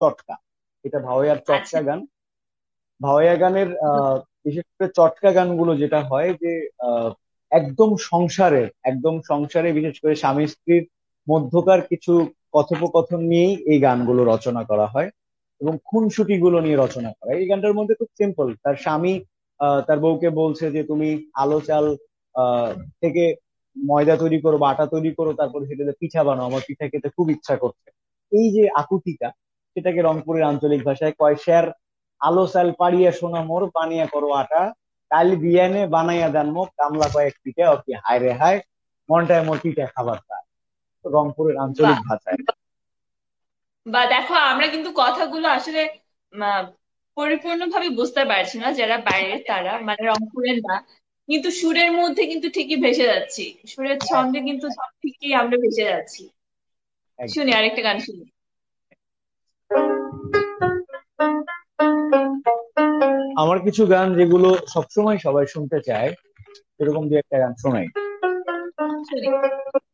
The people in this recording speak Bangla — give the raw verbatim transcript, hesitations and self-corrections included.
চটকা। এটা ভাওয়াইয়ার চটকা আচ্ছা। গান। ভাওয়াইয়া গানের আহ বিশেষ করে চটকা গানগুলো যেটা হয় যে আহ একদম সংসারের একদম সংসারে বিশেষ করে স্বামী স্ত্রীর মধ্যকার কিছু কথোপকথন নিয়েই এই গানগুলো রচনা করা হয় এবং খুনসুটি গুলো নিয়ে রচনা করা হয়। এই গানটার মধ্যে খুব সিম্পল, তার স্বামী আহ তার বউকে বলছে যে তুমি আলো চাল আহ থেকে ময়দা তৈরি করো বা আটা তৈরি করো, তারপর সেটাতে পিঠা বানাও, আমার পিঠা খেতে খুব ইচ্ছা করছে। এই যে আকুতিটা, সেটাকে রংপুরের আঞ্চলিক ভাষায় কয় শের, আলো চাল পাড়িয়া সোনা মোর বানিয়া করো আটা, কাল বিয়ানে বানাইয়া দেন মুখ কামলা কয়েক পিঠা ওকে হায় রে হায়, মনটায় মোর পিঠা খাবার চায়। তো রংপুরের বাহ। আঞ্চলিক ভাষায়। বা দেখো, আমরা কিন্তু কথাগুলো আসলে পরিপূর্ণ ভাবে বুঝতে পারছি না, যারা বাইরের তারা মানে রংপুরের না, কিন্তু সুরের মধ্যে কিন্তু ঠিকই ভেসে যাচ্ছি, সুরের ছন্দে কিন্তু ঠিকই আমরা ভেসে যাচ্ছি। একদম। শুনি আরেকটা গান শুনি। আমার কিছু গান যেগুলো সবসময় সবাই শুনতে চায়, এরকম দু একটা গান শোনাই। শুনি।